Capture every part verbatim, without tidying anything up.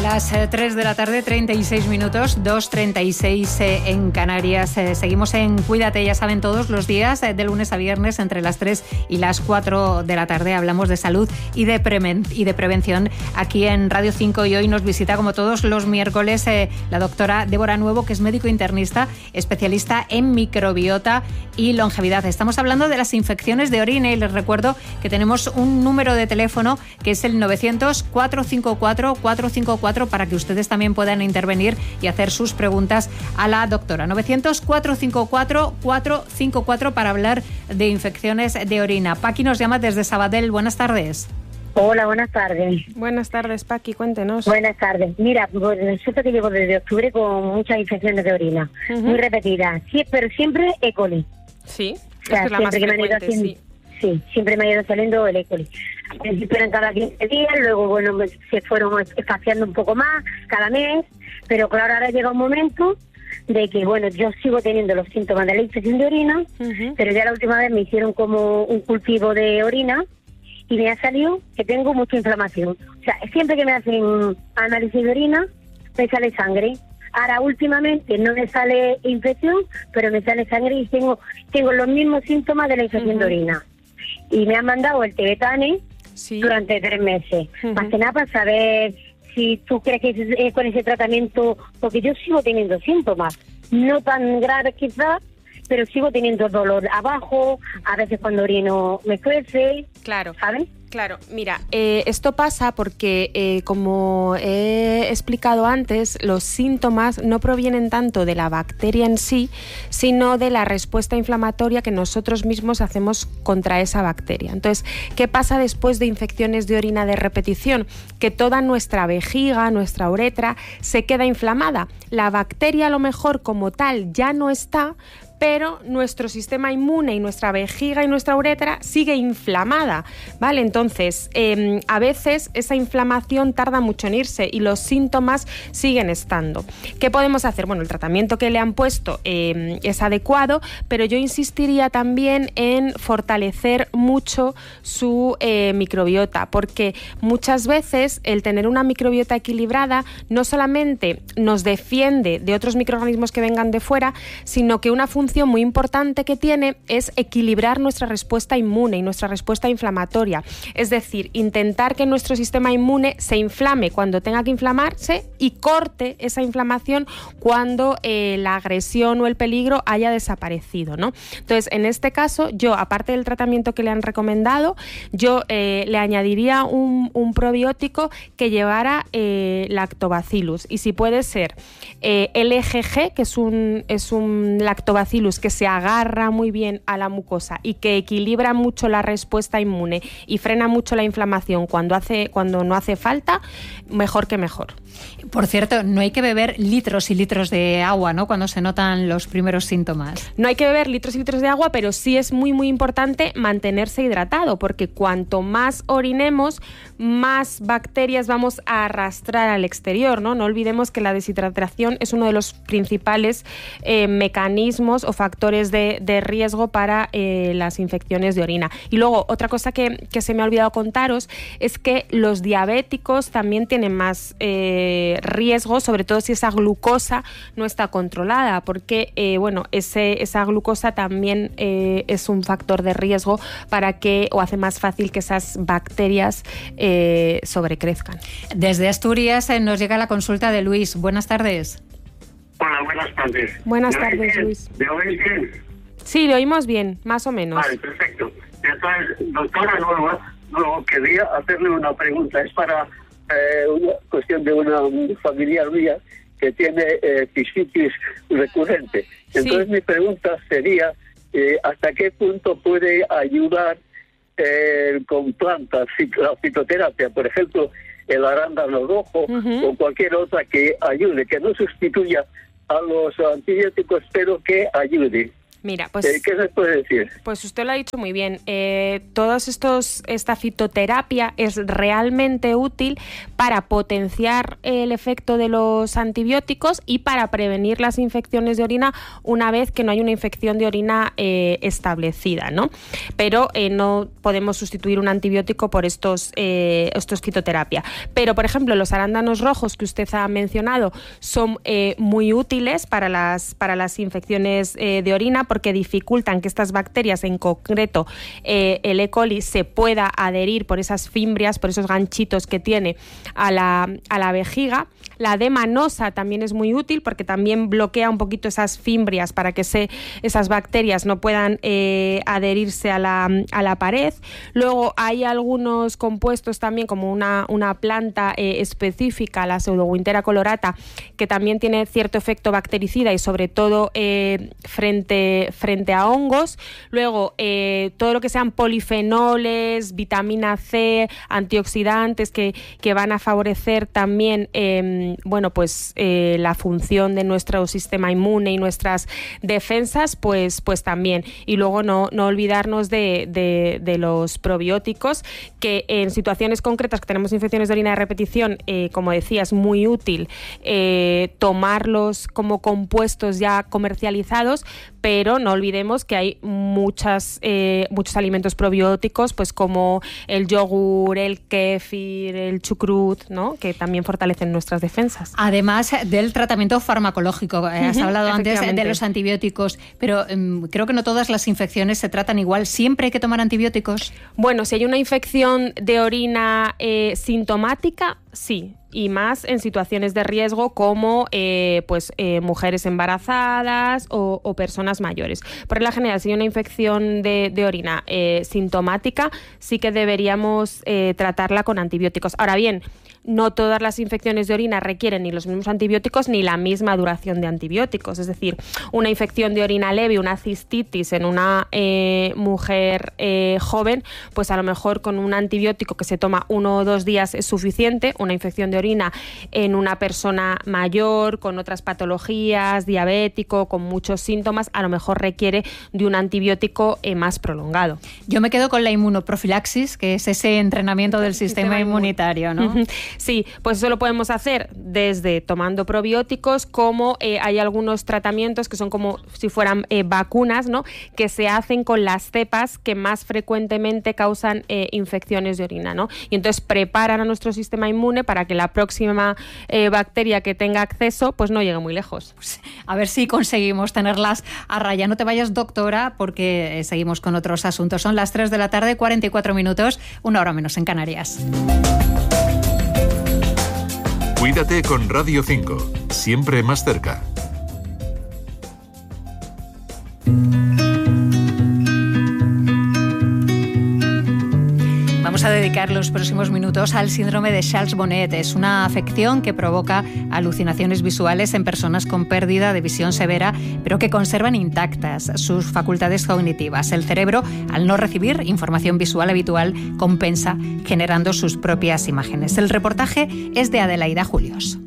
Las eh, tres de la tarde, treinta y seis minutos, dos treinta y seis eh, en Canarias. Eh, seguimos en Cuídate, ya saben, todos los días, eh, de lunes a viernes, entre las tres y las cuatro de la tarde. Hablamos de salud y de, preven y de prevención aquí en Radio cinco. Y hoy nos visita, como todos los miércoles, eh, la doctora Débora Nuevo, que es médico internista, especialista en microbiota y longevidad. Estamos hablando de las infecciones de orina y les recuerdo que tenemos un número de teléfono que es el novecientos, cuatrocientos cincuenta y cuatro, cuatrocientos cincuenta y cuatro para que ustedes también puedan intervenir y hacer sus preguntas a la doctora. novecientos, cuatrocientos cincuenta y cuatro, cuatrocientos cincuenta y cuatro para hablar de infecciones de orina. Paqui nos llama desde Sabadell. Buenas tardes. Hola, buenas tardes. Buenas tardes, Paqui, cuéntenos. Buenas tardes. Mira, pues resulta que llevo desde octubre con muchas infecciones de orina, uh-huh. muy repetidas, sí, pero siempre E. coli. Sí, o sea, es la más frecuente, haciendo, sí. Sí, siempre me ha ido saliendo el E. coli. Al principio eran cada quince días, luego bueno se fueron espaciando un poco más, cada mes, pero claro, ahora llega un momento de que, bueno, yo sigo teniendo los síntomas de la infección de orina, uh-huh. pero ya la última vez me hicieron como un cultivo de orina y me ha salido que tengo mucha inflamación. O sea, siempre que me hacen análisis de orina, me sale sangre. Ahora, últimamente, no me sale infección, pero me sale sangre y tengo tengo los mismos síntomas de la infección uh-huh. de orina. Y me han mandado el Tebetane sí. durante tres meses. Uh-huh. Más que nada para saber si tú crees que es con ese tratamiento, porque yo sigo teniendo síntomas, no tan graves quizás, pero sigo teniendo dolor abajo, a veces cuando orino me crece, claro. ¿saben? Claro, mira, eh, esto pasa porque, eh, como he explicado antes, los síntomas no provienen tanto de la bacteria en sí, sino de la respuesta inflamatoria que nosotros mismos hacemos contra esa bacteria. Entonces, ¿qué pasa después de infecciones de orina de repetición? Que toda nuestra vejiga, nuestra uretra, se queda inflamada. La bacteria, a lo mejor, como tal, ya no está, pero nuestro sistema inmune y nuestra vejiga y nuestra uretra sigue inflamada, ¿vale? Entonces, eh, a veces esa inflamación tarda mucho en irse y los síntomas siguen estando. ¿Qué podemos hacer? Bueno, el tratamiento que le han puesto eh, es adecuado, pero yo insistiría también en fortalecer mucho su eh, microbiota, porque muchas veces el tener una microbiota equilibrada no solamente nos defiende de otros microorganismos que vengan de fuera, sino que una función muy importante que tiene es equilibrar nuestra respuesta inmune y nuestra respuesta inflamatoria. Es decir, intentar que nuestro sistema inmune se inflame cuando tenga que inflamarse y corte esa inflamación cuando eh, la agresión o el peligro haya desaparecido, ¿no? Entonces, en este caso, yo, aparte del tratamiento que le han recomendado, yo eh, le añadiría un, un probiótico que llevara eh, lactobacillus, y si puede ser eh, L G G, que es un, es un lactobacillus que se agarra muy bien a la mucosa y que equilibra mucho la respuesta inmune y frena mucho la inflamación cuando hace cuando no hace falta, mejor que mejor. Por cierto, no hay que beber litros y litros de agua, ¿no?, cuando se notan los primeros síntomas. No hay que beber litros y litros de agua, pero sí es muy muy importante mantenerse hidratado, porque cuanto más orinemos, más bacterias vamos a arrastrar al exterior, ¿no? No olvidemos que la deshidratación es uno de los principales eh, mecanismos o factores de, de riesgo para eh, las infecciones de orina. Y luego, otra cosa que, que se me ha olvidado contaros es que los diabéticos también tienen más eh, riesgo, sobre todo si esa glucosa no está controlada, porque eh, bueno, ese, esa glucosa también eh, es un factor de riesgo para que, o hace más fácil que esas bacterias eh, sobrecrezcan. Desde Asturias eh, nos llega la consulta de Luis. Buenas tardes. Hola, buenas tardes. Buenas tardes, bien? Luis. ¿Me oís bien? Sí, le oímos bien, más o menos. Vale, perfecto. Entonces, doctora Nueva, no, quería hacerle una pregunta. Es para eh, una cuestión de una familiar mía que tiene eh, cistitis recurrente. Entonces, sí. Mi pregunta sería, eh, ¿hasta qué punto puede ayudar eh, con plantas, la fitoterapia, por ejemplo, el arándano rojo, uh-huh. o cualquier otra que ayude, que no sustituya a los antibióticos, pero que ayude? Mira, pues, ¿Qué, ¿Qué se puede decir? Pues usted lo ha dicho muy bien. Eh, todos estos, esta fitoterapia es realmente útil para potenciar el efecto de los antibióticos y para prevenir las infecciones de orina una vez que no hay una infección de orina eh, establecida, ¿no? Pero eh, no podemos sustituir un antibiótico por estos, eh, estos fitoterapia. Pero, por ejemplo, los arándanos rojos que usted ha mencionado son eh, muy útiles para las, para las infecciones eh, de orina, porque dificultan que estas bacterias, en concreto eh, el E. coli, se pueda adherir por esas fimbrias, por esos ganchitos que tiene a la, a la vejiga. La D-manosa también es muy útil porque también bloquea un poquito esas fimbrias para que se, esas bacterias no puedan eh, adherirse a la, a la pared. Luego hay algunos compuestos también, como una, una planta eh, específica, la Pseudowintera colorata, que también tiene cierto efecto bactericida y sobre todo eh, frente, frente a hongos. Luego eh, todo lo que sean polifenoles, vitamina C, antioxidantes que, que van a favorecer también eh, bueno, pues eh, la función de nuestro sistema inmune y nuestras defensas, pues, pues también. Y luego no, no olvidarnos de, de, de los probióticos, que en situaciones concretas que tenemos infecciones de orina de repetición, eh, como decía, es muy útil eh, tomarlos como compuestos ya comercializados, pero no olvidemos que hay muchas, eh, muchos alimentos probióticos, pues como el yogur, el kéfir, el chucrut, ¿no? Que también fortalecen nuestras defensas. Además del tratamiento farmacológico, eh, has hablado antes de los antibióticos, pero um, creo que no todas las infecciones se tratan igual. ¿Siempre hay que tomar antibióticos? Bueno, si hay una infección de orina eh, sintomática, sí. Y más en situaciones de riesgo como eh, pues eh, mujeres embarazadas o, o personas mayores. Por la general, si hay una infección de, de orina eh, sintomática, sí que deberíamos eh, tratarla con antibióticos. Ahora bien, no todas las infecciones de orina requieren ni los mismos antibióticos ni la misma duración de antibióticos. Es decir, una infección de orina leve, una cistitis en una eh, mujer eh, joven, pues a lo mejor con un antibiótico que se toma uno o dos días es suficiente. Una infección de orina en una persona mayor, con otras patologías, diabético, con muchos síntomas, a lo mejor requiere de un antibiótico eh, más prolongado. Yo me quedo con la inmunoprofilaxis, que es ese entrenamiento del sistema, sistema inmunitario, ¿no? Sí, pues eso lo podemos hacer desde tomando probióticos, como eh, hay algunos tratamientos que son como si fueran eh, vacunas, ¿no? Que se hacen con las cepas que más frecuentemente causan eh, infecciones de orina, ¿no? Y entonces preparan a nuestro sistema inmune para que la próxima eh, bacteria que tenga acceso pues no llegue muy lejos. Pues a ver si conseguimos tenerlas a raya. No te vayas, doctora, porque eh, seguimos con otros asuntos. Son las tres de la tarde, cuarenta y cuatro minutos, una hora menos en Canarias. Cuídate con Radio cinco, siempre más cerca. Vamos a dedicar los próximos minutos al síndrome de Charles-Bonnet. Es una afección que provoca alucinaciones visuales en personas con pérdida de visión severa, pero que conservan intactas sus facultades cognitivas. El cerebro, al no recibir información visual habitual, compensa generando sus propias imágenes. El reportaje es de Adelaida Julios.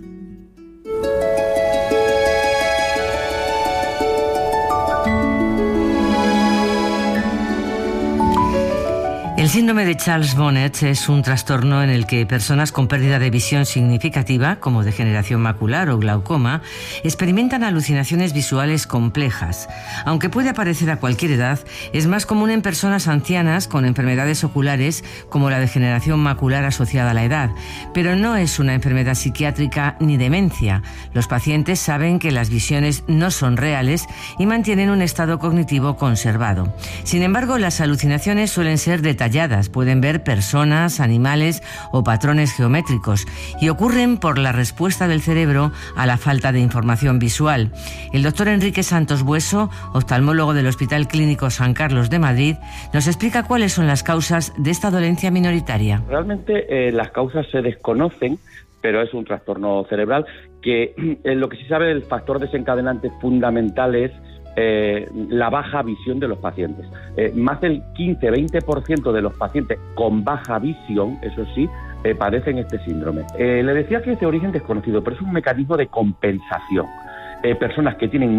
El síndrome de Charles-Bonnet es un trastorno en el que personas con pérdida de visión significativa, como degeneración macular o glaucoma, experimentan alucinaciones visuales complejas. Aunque puede aparecer a cualquier edad, es más común en personas ancianas con enfermedades oculares como la degeneración macular asociada a la edad, pero no es una enfermedad psiquiátrica ni demencia. Los pacientes saben que las visiones no son reales y mantienen un estado cognitivo conservado. Sin embargo, las alucinaciones suelen ser detalladas. Pueden ver personas, animales o patrones geométricos y ocurren por la respuesta del cerebro a la falta de información visual. El doctor Enrique Santos Bueso, oftalmólogo del Hospital Clínico San Carlos de Madrid, nos explica cuáles son las causas de esta dolencia minoritaria. Realmente eh, las causas se desconocen, pero es un trastorno cerebral que en lo que se sabe el factor desencadenante fundamental es Eh, la baja visión de los pacientes. Eh, más del quince a veinte por ciento de los pacientes con baja visión, eso sí, eh, padecen este síndrome. Eh, le decía que es de origen desconocido, pero es un mecanismo de compensación. Eh, personas que tienen muy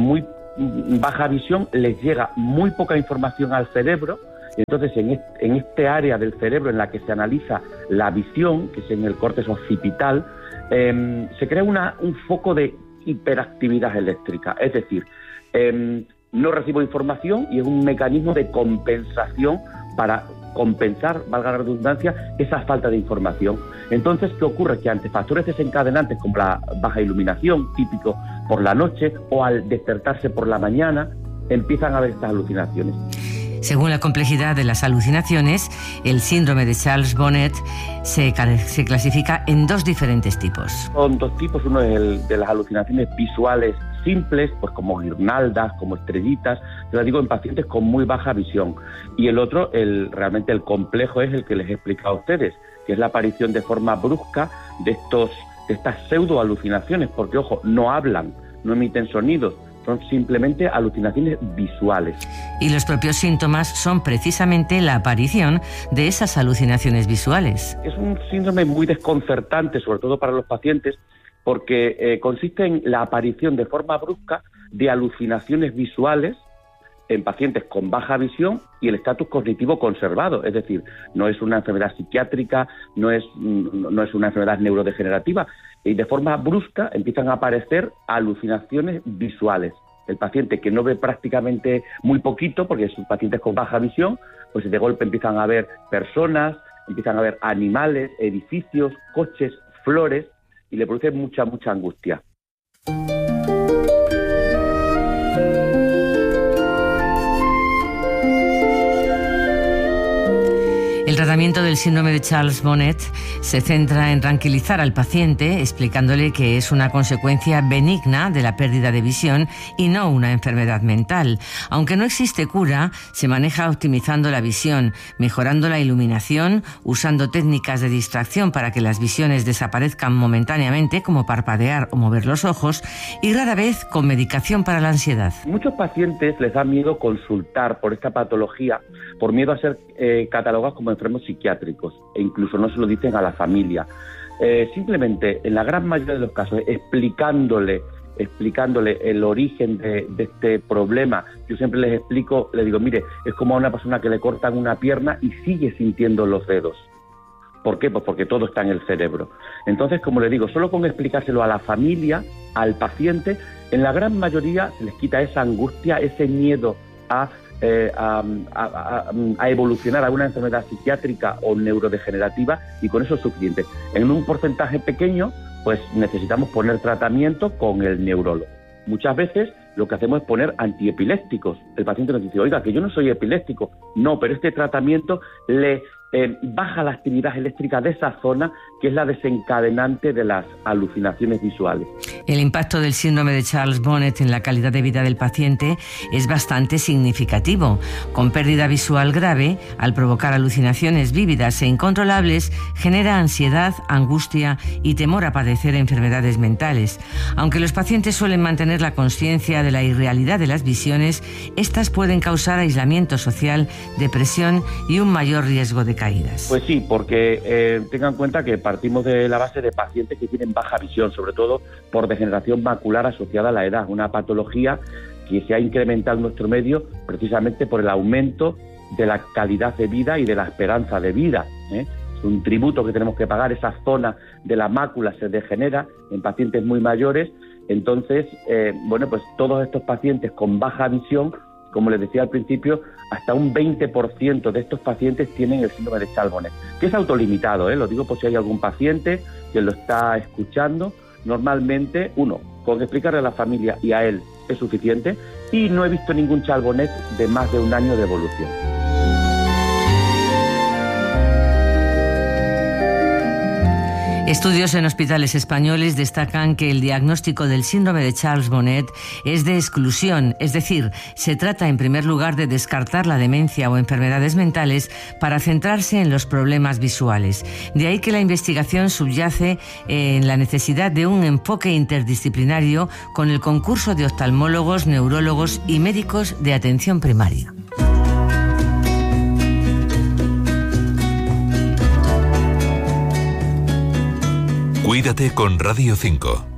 baja visión les llega muy poca información al cerebro. Entonces, en este, en este área del cerebro en la que se analiza la visión, que es en el córtex occipital, eh, se crea una, un foco de hiperactividad eléctrica. Es decir, eh, no recibo información y es un mecanismo de compensación para compensar, valga la redundancia, esa falta de información. Entonces, ¿qué ocurre? Que ante factores desencadenantes como la baja iluminación, típico por la noche, o al despertarse por la mañana, empiezan a haber estas alucinaciones. Según la complejidad de las alucinaciones, el síndrome de Charles-Bonnet se, se clasifica en dos diferentes tipos. Son dos tipos, uno es el de las alucinaciones visuales simples, pues como guirnaldas, como estrellitas, te lo digo en pacientes con muy baja visión. Y el otro, el realmente el complejo, es el que les he explicado a ustedes, que es la aparición de forma brusca de, estos, de estas pseudo alucinaciones, porque ojo, no hablan, no emiten sonidos, son simplemente alucinaciones visuales. Y los propios síntomas son precisamente la aparición de esas alucinaciones visuales. Es un síndrome muy desconcertante, sobre todo para los pacientes, porque eh, consiste en la aparición de forma brusca de alucinaciones visuales en pacientes con baja visión y el estatus cognitivo conservado. Es decir, no es una enfermedad psiquiátrica, no es, no es una enfermedad neurodegenerativa, y de forma brusca empiezan a aparecer alucinaciones visuales. El paciente que no ve prácticamente muy poquito, porque son pacientes con baja visión, pues de golpe empiezan a ver personas, empiezan a ver animales, edificios, coches, flores, y le produce mucha, mucha angustia. El tratamiento del síndrome de Charles-Bonnet se centra en tranquilizar al paciente, explicándole que es una consecuencia benigna de la pérdida de visión y no una enfermedad mental. Aunque no existe cura, se maneja optimizando la visión, mejorando la iluminación, usando técnicas de distracción para que las visiones desaparezcan momentáneamente, como parpadear o mover los ojos, y rara vez con medicación para la ansiedad. Muchos pacientes les da miedo consultar por esta patología, por miedo a ser eh, catalogados como enfermos psiquiátricos, e incluso no se lo dicen a la familia. Eh, simplemente, en la gran mayoría de los casos, explicándole, explicándole el origen de, de este problema, yo siempre les explico, les digo, mire, es como a una persona que le cortan una pierna y sigue sintiendo los dedos. ¿Por qué? Pues porque todo está en el cerebro. Entonces, como le digo, solo con explicárselo a la familia, al paciente, en la gran mayoría se les quita esa angustia, ese miedo a Eh, a, a, a evolucionar a una enfermedad psiquiátrica o neurodegenerativa, y con eso es suficiente. En un porcentaje pequeño, pues necesitamos poner tratamiento con el neurólogo. Muchas veces lo que hacemos es poner antiepilépticos. El paciente nos dice, oiga, que yo no soy epiléptico. No, pero este tratamiento le eh, baja la actividad eléctrica de esa zona, que es la desencadenante de las alucinaciones visuales. El impacto del síndrome de Charles-Bonnet en la calidad de vida del paciente es bastante significativo. Con pérdida visual grave, al provocar alucinaciones vívidas e incontrolables, genera ansiedad, angustia y temor a padecer enfermedades mentales. Aunque los pacientes suelen mantener la consciencia de la irrealidad de las visiones, estas pueden causar aislamiento social, depresión y un mayor riesgo de caídas. Pues sí, porque eh, tengan en cuenta que partimos de la base de pacientes que tienen baja visión, sobre todo por degeneración macular asociada a la edad, una patología que se ha incrementado en nuestro medio precisamente por el aumento de la calidad de vida y de la esperanza de vida, ¿eh? Es un tributo que tenemos que pagar, esa zona de la mácula se degenera en pacientes muy mayores. Entonces, eh, bueno, pues todos estos pacientes con baja visión, como les decía al principio, hasta un veinte por ciento de estos pacientes tienen el síndrome de Charles-Bonnet, que es autolimitado, ¿eh? Lo digo por si hay algún paciente que lo está escuchando. Normalmente, uno, con explicarle a la familia y a él es suficiente, y no he visto ningún Charles-Bonnet de más de un año de evolución. Estudios en hospitales españoles destacan que el diagnóstico del síndrome de Charles-Bonnet es de exclusión, es decir, se trata en primer lugar de descartar la demencia o enfermedades mentales para centrarse en los problemas visuales. De ahí que la investigación subyace en la necesidad de un enfoque interdisciplinario con el concurso de oftalmólogos, neurólogos y médicos de atención primaria. Cuídate con Radio cinco.